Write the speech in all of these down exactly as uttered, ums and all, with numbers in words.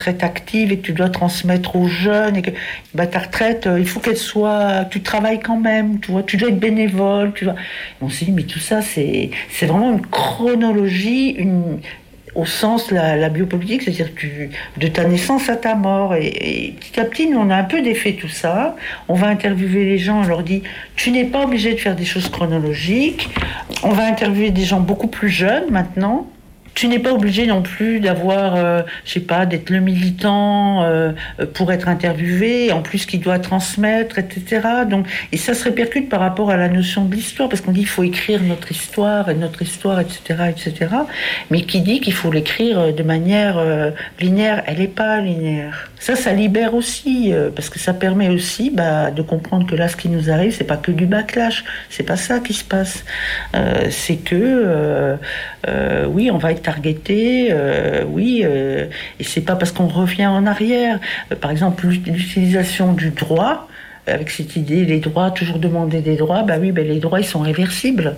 retraite active et que tu dois transmettre aux jeunes et que bah, ta retraite, il faut qu'elle soit... Tu travailles quand même, tu vois, tu dois être bénévole. Tu vois. On s'est dit, mais tout ça, c'est, c'est vraiment une chronologie, une... au sens la, la biopolitique, c'est-à-dire tu, de ta naissance à ta mort. Et, et petit à petit, nous, on a un peu défait tout ça. On va interviewer les gens, on leur dit, tu n'es pas obligé de faire des choses chronologiques. On va interviewer des gens beaucoup plus jeunes maintenant. Tu n'es pas obligé non plus d'avoir, euh, je sais pas, d'être le militant euh, pour être interviewé, en plus qui doit transmettre, et cetera. Donc, et ça se répercute par rapport à la notion de l'histoire, parce qu'on dit qu'il faut écrire notre histoire et notre histoire, et cetera, et cetera. Mais qui dit qu'il faut l'écrire de manière euh, linéaire, elle n'est pas linéaire. Ça, ça libère aussi, euh, parce que ça permet aussi bah, de comprendre que là, ce qui nous arrive, c'est pas que du backlash, c'est pas ça qui se passe. Euh, c'est que, euh, euh, oui, on va être targeté, euh, oui, euh, et c'est pas parce qu'on revient en arrière. Euh, par exemple, l'utilisation du droit, avec cette idée, les droits, toujours demander des droits, bah oui, bah les droits, ils sont réversibles.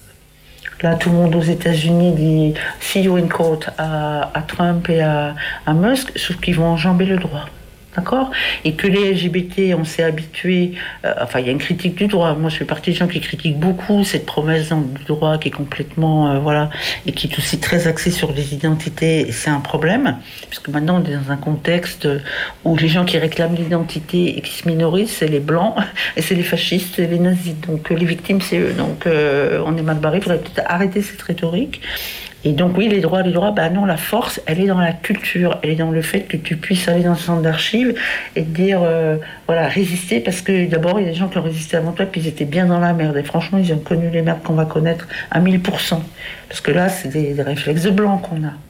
Là, tout le monde aux États-Unis dit « see you in court » à, à Trump et à, à Musk, sauf qu'ils vont enjamber le droit. D'accord ? Et que les L G B T, on s'est habitué... Euh, enfin, il y a une critique du droit. Moi, je fais partie des gens qui critiquent beaucoup cette promesse du droit qui est complètement... Euh, voilà, et qui est aussi très axée sur les identités. Et c'est un problème, puisque maintenant, on est dans un contexte où les gens qui réclament l'identité et qui se minorisent, c'est les blancs, et c'est les fascistes, c'est les nazis. Donc, euh, les victimes, c'est eux. Donc, euh, on est mal barré. Il faudrait peut-être arrêter cette rhétorique. Et donc oui, les droits, les droits, bah non, la force, elle est dans la culture, elle est dans le fait que tu puisses aller dans le centre d'archives et te dire, euh, voilà, résister, parce que d'abord, il y a des gens qui ont résisté avant toi, puis ils étaient bien dans la merde, et franchement, ils ont connu les merdes qu'on va connaître à mille pour cent. Parce que là, c'est des, des réflexes blancs qu'on a.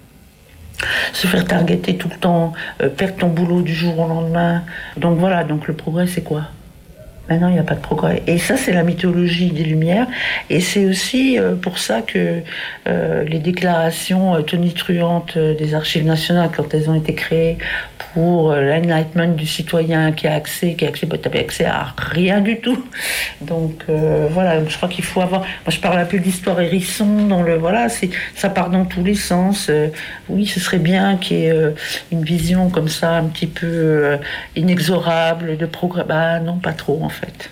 Se faire targeter tout le temps, euh, perdre ton boulot du jour au lendemain. Donc voilà, donc le progrès, c'est quoi ? Maintenant, il n'y a pas de progrès. Et ça, c'est la mythologie des Lumières. Et c'est aussi euh, pour ça que euh, les déclarations euh, tonitruantes euh, des Archives nationales, quand elles ont été créées pour euh, l'enlightenment du citoyen qui a accès, qui a accès, bah, tu n'avais accès à rien du tout. Donc euh, voilà, je crois qu'il faut avoir... Moi, je parle un peu d'histoire hérisson, dans le... Voilà, c'est, ça part dans tous les sens. Euh, oui, ce serait bien qu'il y ait euh, une vision comme ça, un petit peu euh, inexorable de progrès. Bah non, pas trop, en fait. Fait.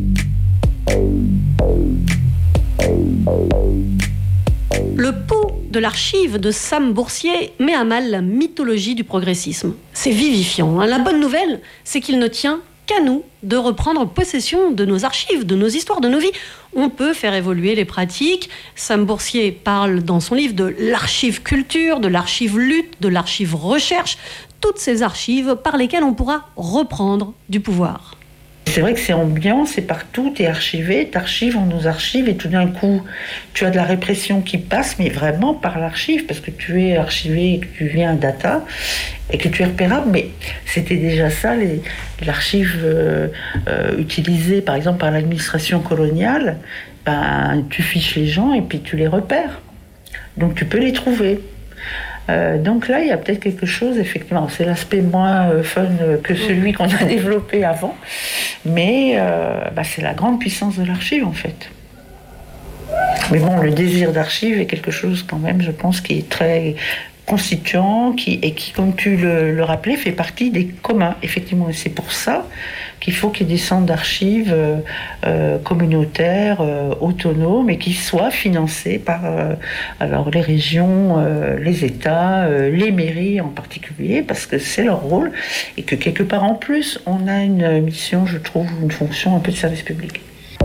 Le pot de l'archive de Sam Boursier met à mal la mythologie du progressisme. C'est vivifiant. La bonne nouvelle, c'est qu'il ne tient qu'à nous de reprendre possession de nos archives, de nos histoires, de nos vies. On peut faire évoluer les pratiques. Sam Boursier parle dans son livre de l'archive culture, de l'archive lutte, de l'archive recherche, toutes ces archives par lesquelles on pourra reprendre du pouvoir. C'est vrai que c'est ambiant, c'est partout, t'es archivé, t'archives, on nous archive, et tout d'un coup, tu as de la répression qui passe, mais vraiment par l'archive, parce que tu es archivé, et que tu viens data, et que tu es repérable, mais c'était déjà ça, les, l'archive euh, euh, utilisée, par exemple, par l'administration coloniale, ben, tu fiches les gens, et puis tu les repères. Donc tu peux les trouver. Euh, donc là, il y a peut-être quelque chose, effectivement, c'est l'aspect moins euh, fun que celui qu'on a développé avant, mais euh, bah, c'est la grande puissance de l'archive, en fait. Mais bon, le désir d'archive est quelque chose, quand même, je pense, qui est très constituant, qui, et qui, comme tu le, le rappelais, fait partie des communs, effectivement. Et c'est pour ça qu'il faut qu'il y ait des centres d'archives euh, euh, communautaires, euh, autonomes, et qui soient financés par euh, alors, les régions, euh, les États, euh, les mairies en particulier, parce que c'est leur rôle, et que quelque part en plus, on a une mission, je trouve, une fonction un peu de service public.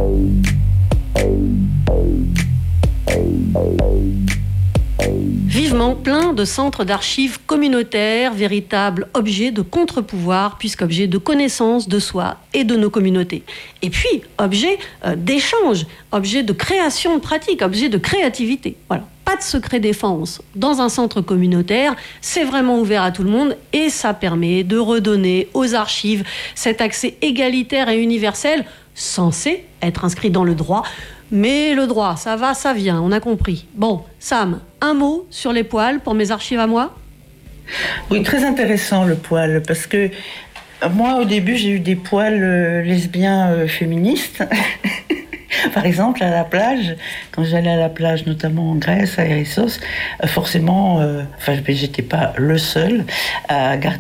Vivement plein de centres d'archives communautaires, véritables objets de contre-pouvoir, puisqu'objets de connaissance de soi et de nos communautés. Et puis, objets euh, d'échange, objets de création de pratiques, objets de créativité. Voilà. Pas de secret défense dans un centre communautaire, c'est vraiment ouvert à tout le monde et ça permet de redonner aux archives cet accès égalitaire et universel censé être inscrit dans le droit. Mais le droit, ça va, ça vient, on a compris. Bon, Sam, un mot sur les poils pour mes archives à moi ? Oui, très intéressant le poil, parce que moi, au début, j'ai eu des poils euh, lesbiens euh, féministes. Par exemple, à la plage, quand j'allais à la plage, notamment en Grèce, à Hérissos, forcément, euh, enfin, j'étais pas le seul à garder